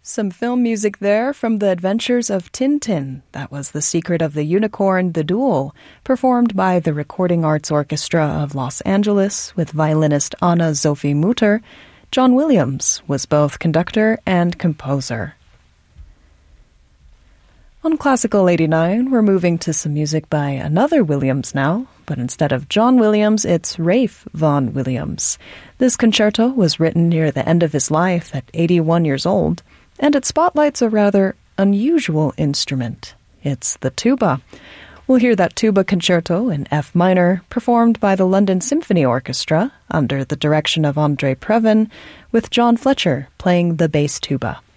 Some film music there from The Adventures of Tintin. That was The Secret of the Unicorn, The Duel, performed by the Recording Arts Orchestra of Los Angeles with violinist Anna Sophie Mutter. John Williams was both conductor and composer. On Classical 89, we're moving to some music by another Williams now, but instead of John Williams, it's Ralph Vaughan Williams. This concerto was written near the end of his life at 81 years old, and it spotlights a rather unusual instrument. It's the tuba. We'll hear that tuba concerto in F minor, performed by the London Symphony Orchestra under the direction of André Previn, with John Fletcher playing the bass tuba.